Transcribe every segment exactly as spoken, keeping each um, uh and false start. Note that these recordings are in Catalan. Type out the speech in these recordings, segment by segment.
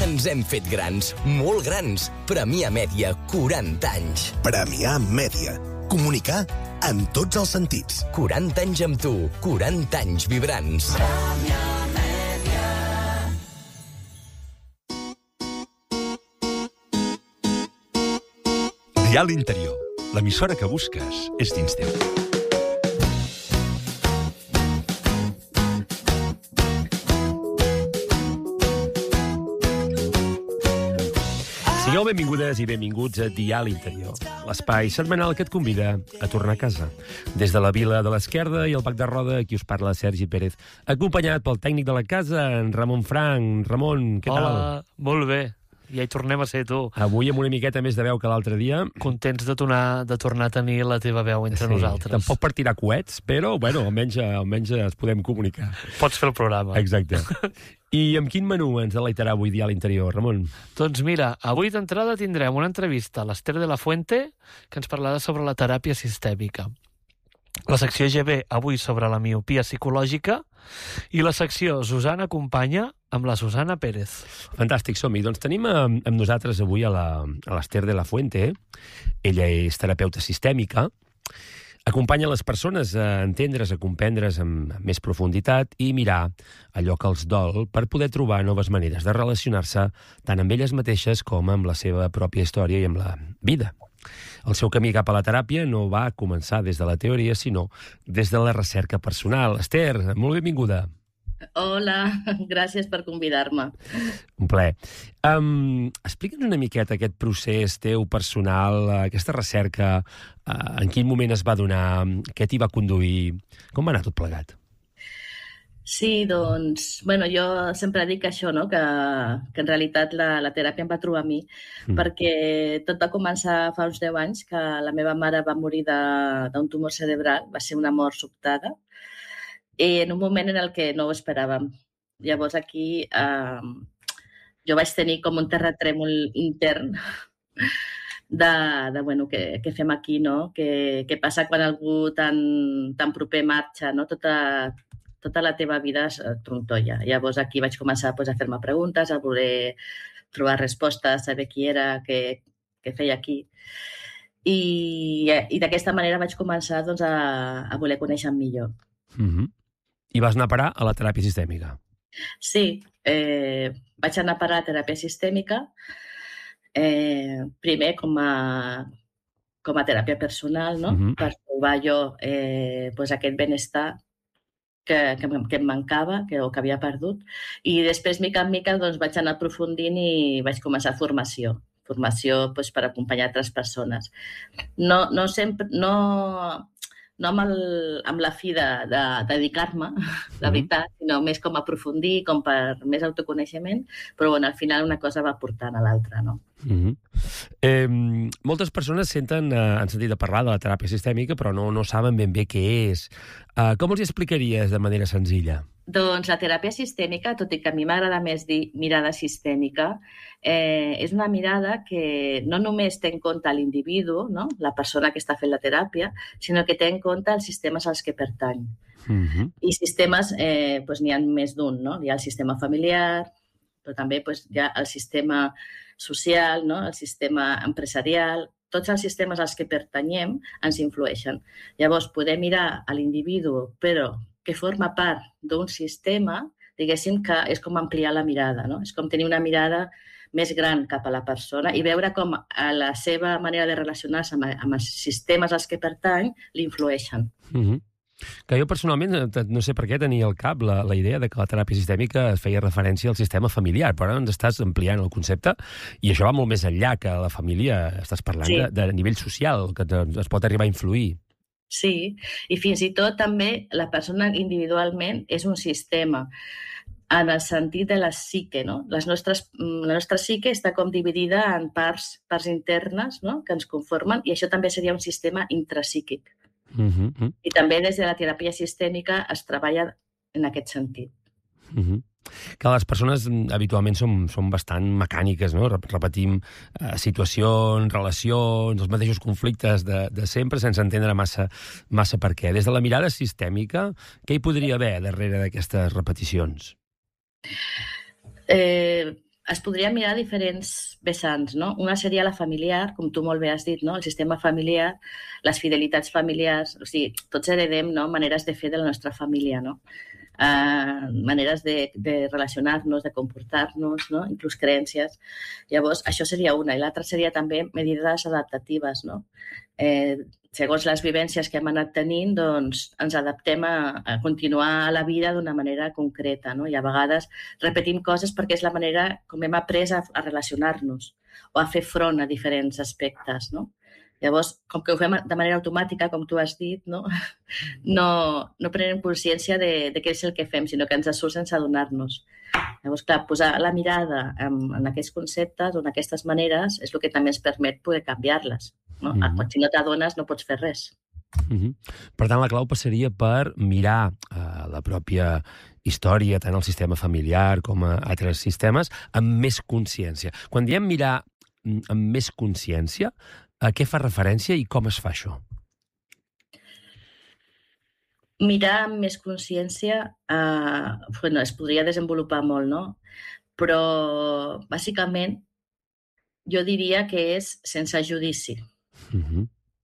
Ens hem fet grans, molt grans. Premià Mèdia, quaranta anys. Premià Mèdia. Comunicar en tots els sentits. quaranta anys amb tu, quaranta anys vibrants. Premià Mèdia. Dial Interior. L'emissora que busques és dins teu. Sigueu benvingudes i benvinguts a Dial Interior, l'espai setmanal que et convida a tornar a casa. Des de la Vila de l'Esquerda i el Bac de Roda, aquí us parla Sergi Pérez, acompanyat pel tècnic de la casa, en Ramon Frank. Ramon, què tal? Hola, molt bé. Ja hi tornem a ser, tu. Avui amb una miqueta més de veu que l'altre dia. Contents de tornar, de tornar a tenir la teva veu entre sí, nosaltres. Tampoc per tirar coets, però, bueno, almenys, almenys es podem comunicar. Pots fer el programa. Exacte. I amb quin menú ens deleitarà avui Dial Interior, Ramon? Doncs mira, avui d'entrada tindrem una entrevista a l'Ester de la Fuente que ens parlarà sobre la teràpia sistèmica. La secció G B avui sobre la miopia psicològica i la secció Susana acompanya amb la Susana Pérez. Fantàstic, som-hi. Doncs tenim amb, amb nosaltres avui a l'Ester de la Fuente. Ella és terapeuta sistèmica. Acompanya les persones a entendre's, a comprendre's amb més profunditat i mirar allò que els dol per poder trobar noves maneres de relacionar-se tant amb elles mateixes com amb la seva pròpia història i amb la vida. El seu camí cap a la teràpia no va començar des de la teoria, sinó des de la recerca personal. Ester, molt benvinguda. Hola, gràcies per convidar-me. Un plaer. Um, Explica'ns una miqueta aquest procés teu personal, aquesta recerca, uh, en quin moment es va donar, què t'hi va conduir, com va anar tot plegat? Sí, doncs, bueno, jo sempre dic això, no? que, que en realitat la, la teràpia em va trobar a mi, mm. perquè tot va començar fa uns deu anys, que la meva mare va morir d'un tumor cerebral, va ser una mort sobtada, i en un moment en el que no ho esperàvem. Llavors aquí eh, jo vaig tenir com un terratrèmol intern de, de bueno, què, què fem aquí, no? Què, què passa quan algú tan, tan proper marxa, no? Tota, tota la teva vida es trontolla. Llavors aquí vaig començar pues, a fer-me preguntes, a voler trobar respostes, saber qui era, què, què feia aquí. I, i d'aquesta manera vaig començar doncs, a, a voler conèixer millor. Mm-hmm. I vas anar a parar a la teràpia sistèmica. Sí, eh, vaig anar a parar a teràpia sistèmica, eh, primer com a, com a teràpia personal, no? Mm-hmm. Per trobar jo eh, pues aquest benestar que, que, que em mancava, que, o que havia perdut. I després, mica en mica, doncs, vaig anar aprofundint i vaig començar formació. Formació pues, per acompanyar altres persones. No, no sempre... No, no amb, el, amb la fi de, de, de dedicar-me, la veritat, sinó més com aprofundir, com per més autoconeixement, però bueno, al final una cosa va portant a l'altra, no? Mm-hmm. eh, moltes persones senten, eh, han sentit a parlar de la teràpia sistèmica, però no, no saben ben bé què és. Eh, com els hi explicaries de manera senzilla? Doncs la teràpia sistèmica, tot i que a mi m'agrada més dir mirada sistèmica, eh, és una mirada que no només té en compte l'individu, no? La persona que està fent la teràpia, sinó que té en compte els sistemes als que pertany. Mm-hmm. I sistemes, eh, doncs n'hi ha més d'un, no? Hi ha el sistema familiar, però també doncs, hi ha el sistema social, no? El sistema empresarial. Tots els sistemes als que pertanyem ens influeixen. Llavors, poder mirar a l'individu, però que forma part d'un sistema, diguéssim que és com ampliar la mirada, no? És com tenir una mirada més gran cap a la persona i veure com a la seva manera de relacionar-se amb, amb els sistemes als que pertany l'influeixen. Mm-hmm. Que jo personalment, no sé per què tenia al cap la, la idea de que la teràpia sistèmica feia referència al sistema familiar, però ara ens estàs ampliant el concepte i això va molt més enllà que la família, estàs parlant sí. de, de nivell social, que es pot arribar a influir. Sí, i fins i tot també la persona individualment és un sistema en el sentit de la psique, no? Les nostres, la nostra psique està com dividida en parts, parts internes, no? Que ens conformen i això també seria un sistema intrapsíquic. Mm-hmm. I també des de la teràpia sistèmica es treballa en aquest sentit. Mm-hmm. Que les persones habitualment som, som bastant mecàniques, no? Repetim eh, situacions, relacions, els mateixos conflictes de, de sempre sense entendre massa, massa per què. Des de la mirada sistèmica, què hi podria haver darrere d'aquestes repeticions? Eh, es podria mirar diferents vessants, no? Una seria la familiar, com tu molt bé has dit, no? El sistema familiar, les fidelitats familiars, o sigui, tots heredem, no? Maneres de fer de la nostra família, no? Uh, maneres de, de relacionar-nos, de comportar-nos, no? Inclús creences. Llavors, això seria una. I l'altra seria també medides adaptatives, no? Eh, segons les vivències que hem anat tenint, doncs ens adaptem a, a continuar la vida d'una manera concreta, no? I a vegades repetim coses perquè és la manera com hem après a, a relacionar-nos o a fer front a diferents aspectes, no? Llavors, com que ho fem de manera automàtica, com tu has dit, no, no, no prenem consciència de, de què és el que fem, sinó que ens surt sense adonar-nos. Llavors, clar, posar la mirada en, en aquests conceptes o en aquestes maneres és el que també ens permet poder canviar-les. No? Mm-hmm. Si no t'adones, no pots fer res. Mm-hmm. Per tant, la clau passaria per mirar eh, la pròpia història, tant el sistema familiar com a altres sistemes, amb més consciència. Quan diem mirar amb més consciència, a què fa referència i com es fa això? Mirar amb més consciència eh, bueno, es podria desenvolupar molt, no? Però, bàsicament, jo diria que és sense judici. Mm-hmm.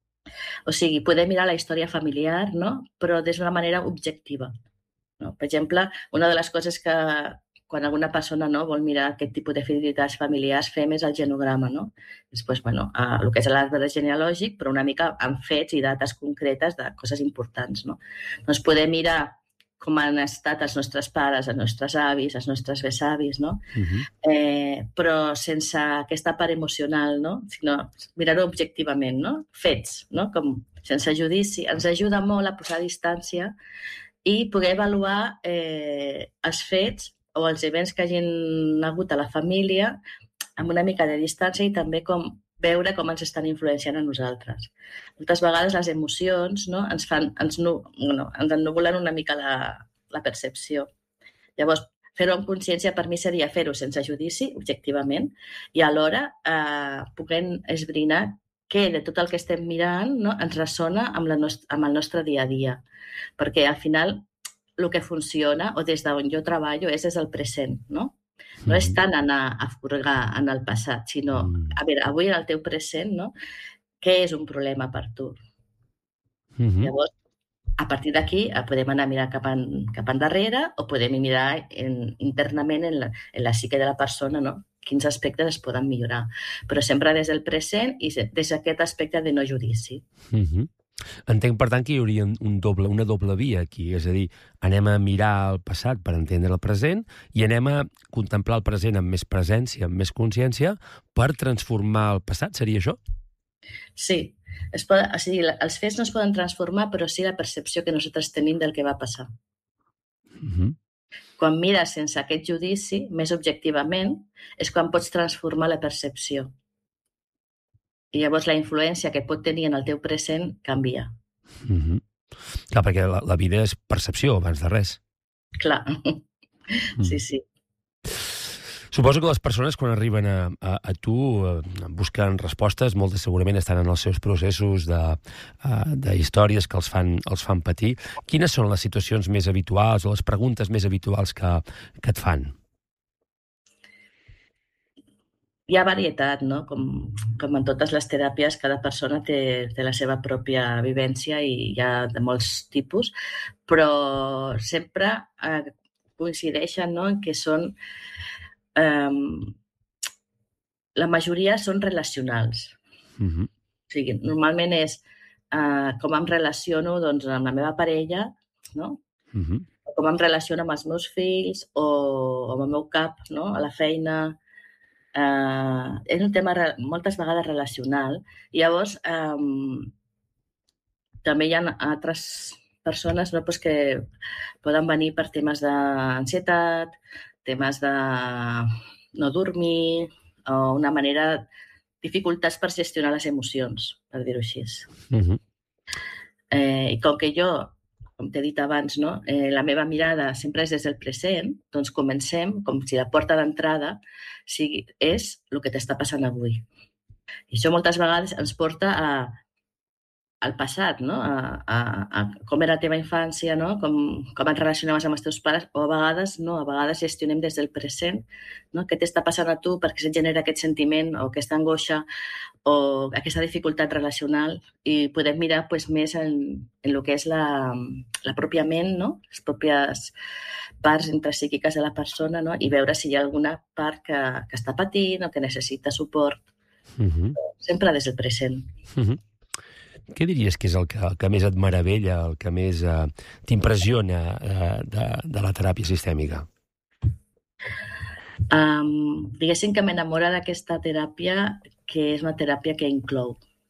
O sigui, poder mirar la història familiar, no? Però des d'una manera objectiva. No? Per exemple, una de les coses que quan alguna persona no, vol mirar aquest tipus de fidelitats familiars fem és el genograma, no? Després, bueno, eh, el que és l'arbre genealògic, però una mica amb fets i dates concretes de coses importants, no? Doncs poder mirar com han estat els nostres pares, els nostres avis, els nostres besavis, no? Uh-huh. Eh, però sense aquesta part emocional, no? Sinó mirar-ho objectivament, no? Fets, no? Com sense judici. Ens ajuda molt a posar distància i poder avaluar eh, els fets o els events que hagin hagut a la família amb una mica de distància i també com veure com ens estan influenciant a nosaltres. Moltes vegades les emocions, no, ens fan, ens, no, no, ens ennubulen una mica la, la percepció. Llavors, fer-ho amb consciència per mi seria fer-ho sense judici, objectivament, i alhora eh, puguem esbrinar què de tot el que estem mirant, no, ens ressona amb, la nost- amb el nostre dia a dia. Perquè al final el que funciona, o des d'on jo treballo, és des del present, no? No és tant anar a furgar en el passat, sinó, a veure, avui en el teu present, no? Què és un problema per tu? Mm-hmm. Llavors, a partir d'aquí podem anar a mirar cap, en, cap endarrere o podem mirar en, internament en la, en la psique de la persona, no? Quins aspectes es poden millorar. Però sempre des del present i des d'aquest aspecte de no judici. Mm-hmm. Entenc, per tant, que hi hauria un doble, una doble via aquí, és a dir, anem a mirar el passat per entendre el present i anem a contemplar el present amb més presència, amb més consciència, per transformar el passat, seria això? Sí, es pot, o sigui, els fets no es poden transformar, però sí la percepció que nosaltres tenim del que va passar. Mm-hmm. Quan mires sense aquest judici, més objectivament, és quan pots transformar la percepció. I llavors la influència que pot tenir en el teu present canvia. Mm-hmm. Clar, perquè la, la vida és percepció, abans de res. Clar, mm. sí, sí. Suposo que les persones, quan arriben a, a, a tu, eh, busquen respostes, moltes segurament estan en els seus processos de, uh, de històries que els fan, els fan patir. Quines són les situacions més habituals o les preguntes més habituals que, que et fan? Hi ha varietat, no? Com, com en totes les teràpies, cada persona té, té la seva pròpia vivència i hi ha de molts tipus, però sempre eh, coincideixen, no? En què són... Eh, la majoria són relacionals. Mm-hmm. O sigui, normalment és eh, com em relaciono doncs, amb la meva parella, no? Mm-hmm. O com em relaciono amb els meus fills o, o amb el meu cap, no? A la feina... Uh, és un tema re, moltes vegades relacional. I llavors, um, també hi ha altres persones, no, pues que poden venir per temes d'ansietat, temes de no dormir, o una manera, dificultats per gestionar les emocions, per dir-ho així. Uh-huh. Eh, I com que jo, com t'he dit abans, no, eh, la meva mirada sempre és des del present, doncs comencem com si la porta d'entrada sigui, és el que t'està passant avui. I això moltes vegades ens porta a al passat, no? A, a, a com era la teva infància, no? Com, com et relacionaves amb els teus pares, o a vegades no, a vegades gestionem des del present, no? Què t'està passant a tu perquè se't genera aquest sentiment o aquesta angoixa o aquesta dificultat relacional i podem mirar pues, més en, en el que és la, la pròpia ment, no? Les pròpies parts intrapsíquiques de la persona, no? I veure si hi ha alguna part que, que està patint o que necessita suport. Uh-huh. Sempre des del present. Uh-huh. Què diries que és el que, el que més et meravella, el que més eh, t'impressiona eh, de, de la teràpia sistèmica? Um, diguéssim que m'enamora d'aquesta teràpia, que és una teràpia que inclou.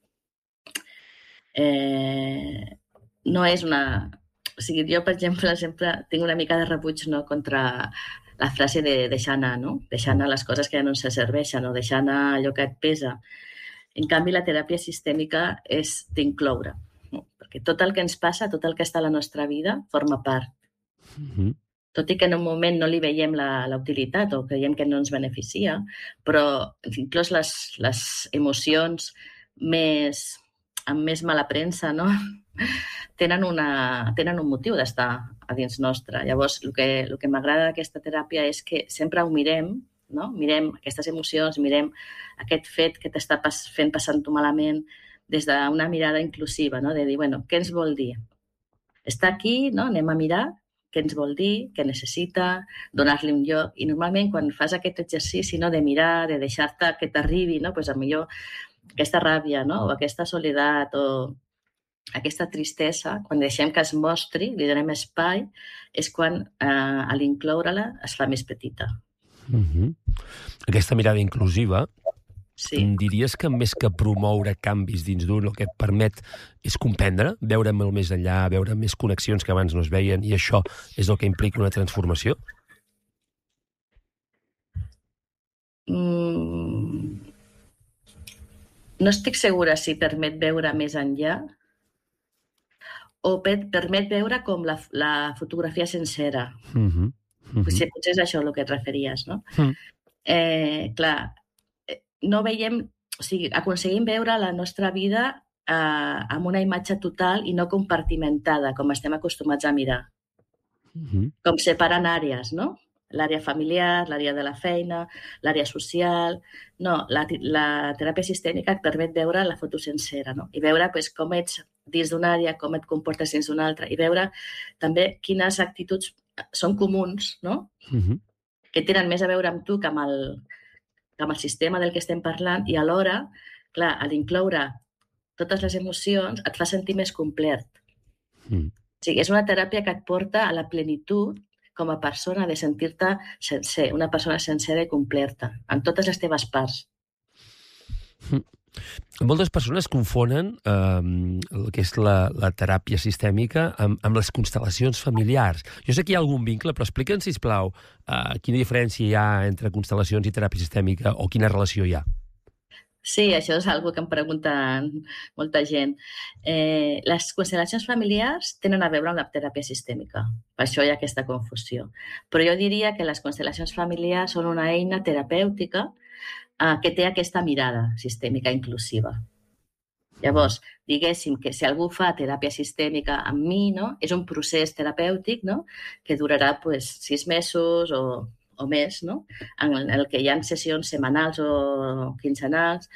Eh, no és una... O sigui, jo, per exemple, sempre tinc una mica de rebuig, no, contra la frase de deixar anar, no? Deixar anar les coses que ja no ens serveixen o deixar anar allò que et pesa. En canvi, la teràpia sistèmica és d'incloure, no? Perquè tot el que ens passa, tot el que està a la nostra vida, forma part. Mm-hmm. Tot i que en un moment no li veiem la, la utilitat o creiem que no ens beneficia, però inclús les, les emocions més, amb més mala premsa, no? tenen, una, tenen un motiu d'estar a dins nostre. Llavors, el que, el que m'agrada d'aquesta teràpia és que sempre ho mirem, no? Mirem aquestes emocions, mirem aquest fet que t'està pas, fent passant-ho malament des d'una mirada inclusiva, no? De dir, bueno, què ens vol dir? Està aquí, no? Anem a mirar què ens vol dir, què necessita, donar-li un lloc. I normalment quan fas aquest exercici, no? De mirar, de deixar-te que t'arribi, no? Pues, millor aquesta ràbia, no? O aquesta soledat o aquesta tristesa, quan deixem que es mostri, li donem espai, és quan eh, a l'incloure-la es fa més petita. Mm-hmm. Aquesta mirada inclusiva, sí. Em diries que més que promoure canvis dins d'un, el que et permet és comprendre, veure molt més enllà, veure més connexions que abans no es veien, i això és el que implica una transformació? Mm... No estic segura si permet veure més enllà o permet veure com la, la fotografia sencera. Mm-hmm. Mm-hmm. Si potser és això el que et referies, no? Mm. Eh, clar, no veiem, o sigui, aconseguim veure la nostra vida eh, amb una imatge total i no compartimentada, com estem acostumats a mirar. Mm-hmm. Com separant àrees, no? L'àrea familiar, l'àrea de la feina, l'àrea social... No, la, la teràpia sistèmica et permet veure la foto sencera, no? I veure pues, com ets dins d'una àrea, com et comportes dins d'una altra, i veure també quines actituds són comuns, no? Mm-hmm. Que tenen més a veure amb tu que amb el, que amb el sistema del que estem parlant, i alhora, clar, a l'incloure totes les emocions et fa sentir més complet. Mm. O sigui, és una teràpia que et porta a la plenitud com a persona, de sentir-te sencer, una persona sencera i completa, en totes les teves parts. Mm. Moltes persones confonen eh, el que és la, la teràpia sistèmica amb, amb les constel·lacions familiars. Jo sé que hi ha algun vincle, però explica'ns, sisplau, eh, quina diferència hi ha entre constel·lacions i teràpia sistèmica o quina relació hi ha. Sí, això és una que em pregunten molta gent. Eh, les constel·lacions familiars tenen a veure amb la teràpia sistèmica. Per això hi ha aquesta confusió. Però jo diria que les constel·lacions familiars són una eina terapèutica eh, que té aquesta mirada sistèmica inclusiva. Llavors, diguéssim que si algú fa teràpia sistèmica amb mi, no? És un procés terapèutic, no? Que durarà pues, sis mesos o... o més, no? En el que hi ha sessions setmanals o quinzenals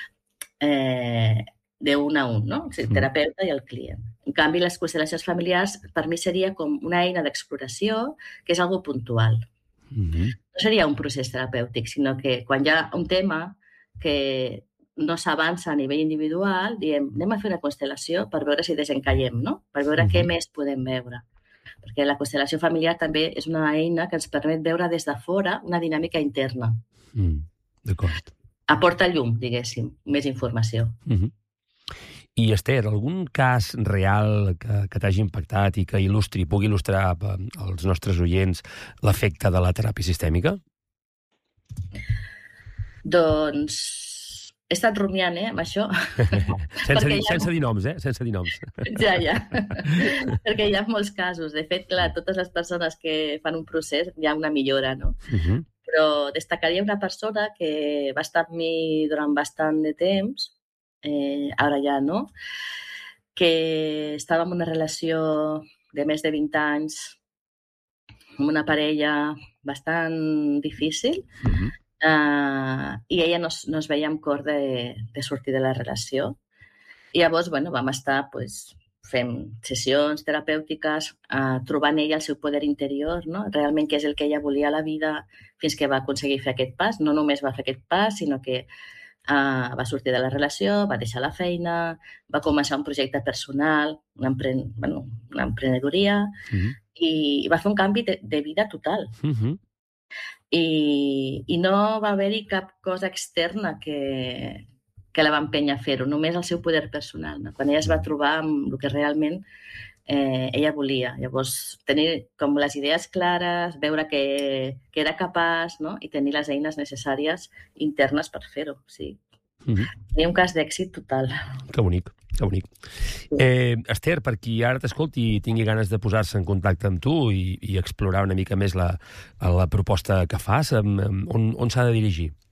eh, d'un a un, no? O sigui, terapeuta i el client. En canvi, les constel·lacions familiars per mi seria com una eina d'exploració que és algo puntual. Mm-hmm. No seria un procés terapèutic, sinó que quan hi ha un tema que no s'avança a nivell individual, diem, anem a fer una constel·lació per veure si desencallem, no? Per veure mm-hmm. què més podem veure. Perquè la constel·lació familiar també és una eina que ens permet veure des de fora una dinàmica interna. Mm, d'acord. Aporta llum, diguéssim, més informació. Mm-hmm. I, Esther, algun cas real que, que t'hagi impactat i que il·lustri, pugui il·lustrar als nostres oients l'efecte de la teràpia sistèmica? Doncs... He estat rumiant, eh, amb això. sense, dir, ha... sense dir noms, eh? Sense dir noms. Ja, ja. Perquè hi ha molts casos. De fet, clar, totes les persones que fan un procés hi ha una millora, no? Uh-huh. Però destacaria una persona que va estar amb mi durant bastant de temps, eh, ara ja no, que estava en una relació de més de vint anys, amb una parella bastant difícil, Mhm. uh, i ella no, es- no es veia amb cor de, de sortir de la relació. I llavors, bueno, vam estar pues, fent sessions terapèutiques, uh, trobant ella el seu poder interior, no? Realment què és el que ella volia a la vida, fins que va aconseguir fer aquest pas. No només va fer aquest pas, sinó que uh, va sortir de la relació, va deixar la feina, va començar un projecte personal, una, empren bueno, una emprenedoria, Mhm. i, i va fer un canvi de, de vida total. Mhm. I, i no va haver-hi cap cosa externa que, que la va empènyer a fer-ho, només el seu poder personal. No? Quan ella es va trobar amb el que realment eh, ella volia. Llavors, tenir com les idees clares, veure que, que era capaç, no? I tenir les eines necessàries internes per fer-ho. O sigui, Mhm. tenia un cas d'èxit total. Que bonic, que bonic. Eh, Esther, per qui ara t'escolti i tingui ganes de posar-se en contacte amb tu i, i explorar una mica més la, la proposta que fas, amb, amb, on, on s'ha de dirigir?